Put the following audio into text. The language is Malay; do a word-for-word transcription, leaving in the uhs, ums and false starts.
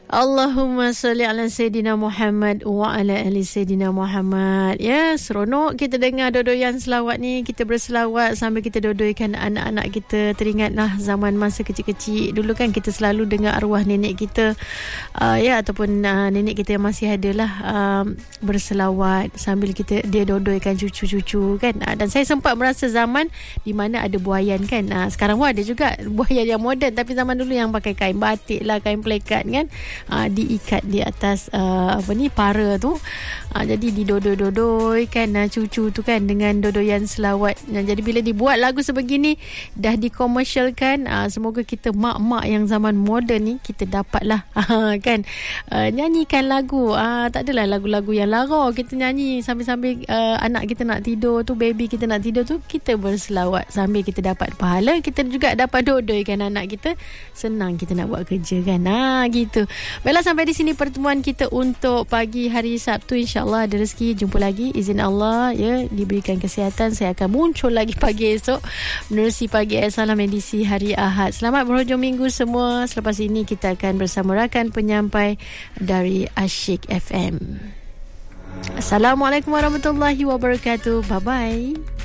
Allahumma salli ala Sayyidina Muhammad wa ala ali Sayyidina Muhammad. Ya, seronok kita dengar dodoyan selawat ni. Kita berselawat sambil kita dodoikan anak-anak kita. Teringatlah zaman masa kecil-kecil. Dulu kan kita selalu dengar arwah nenek kita, uh, ya, ataupun uh, nenek kita yang masih ada lah, uh, berselawat sambil kita dia dodoikan cucu-cucu kan. Uh, dan saya sempat merasa zaman di mana ada buayan kan. Uh, sekarang pun ada juga buayan yang moden, tapi zaman dulu yang pakai kain batik lah, kain plekat kan. Uh, diikat di atas uh, apa ni, para tu. Uh, jadi didodoi-dodoi kan uh, cucu tu kan dengan dodoyan selawat. Uh, jadi bila dibuat lagu sebegini dah dikomersialkan, uh, semoga kita mak-mak yang zaman moden ni kita dapatlah uh, kan uh, nyanyikan lagu. Uh, tak adalah lagu-lagu yang lara kita nyanyi sambil-sambil uh, anak kita nak tidur tu, baby kita nak tidur tu, kita berselawat sambil kita dapat pahala, kita juga dapat dodoikan anak kita. Senang kita nak buat kerja kan. Ha, gitu. Baiklah, sampai di sini pertemuan kita untuk pagi hari Sabtu. InsyaAllah ada rezeki jumpa lagi, izin Allah ya, diberikan kesihatan, saya akan muncul lagi pagi esok menerusi Pagi Salam edisi hari Ahad. Selamat berhujung minggu semua. Selepas ini kita akan bersama rakan penyampai dari Asyik F M. Assalamualaikum warahmatullahi wabarakatuh. Bye bye.